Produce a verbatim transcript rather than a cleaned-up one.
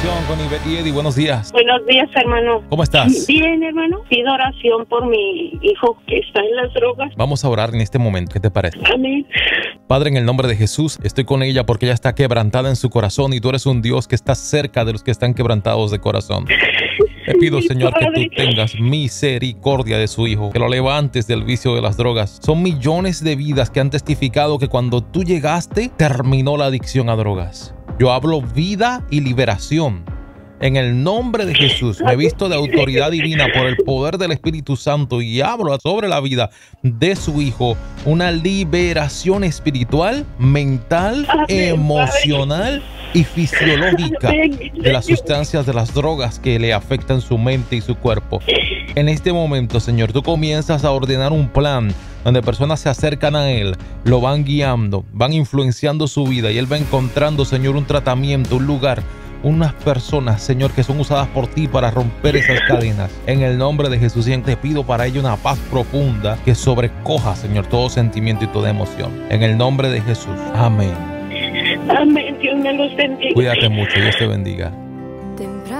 oración con Ivette y Eddie. Buenos días. Buenos días, hermano. ¿Cómo estás? Bien, hermano. Pido oración por mi hijo que está en las drogas. Vamos a orar en este momento. ¿Qué te parece? Amén. Padre, en el nombre de Jesús, estoy con ella porque ella está quebrantada en su corazón y tú eres un Dios que está cerca de los que están quebrantados de corazón. Te pido, Señor, que tú tengas misericordia de su hijo, que lo levantes del vicio de las drogas. Son millones de vidas que han testificado que cuando tú llegaste, terminó la adicción a drogas. Yo hablo vida y liberación. En el nombre de Jesús, me he visto de autoridad divina por el poder del Espíritu Santo y hablo sobre la vida de su hijo una liberación espiritual, mental, emocional y fisiológica de las sustancias de las drogas que le afectan su mente y su cuerpo. En este momento, Señor, tú comienzas a ordenar un plan donde personas se acercan a él, lo van guiando, van influenciando su vida y él va encontrando, Señor, un tratamiento, un lugar, unas personas, Señor, que son usadas por ti para romper esas cadenas. En el nombre de Jesús, y te pido para ello una paz profunda que sobrecoja, Señor, todo sentimiento y toda emoción. En el nombre de Jesús. Amén. Amén. Dios me los bendiga. Cuídate mucho. Dios te bendiga.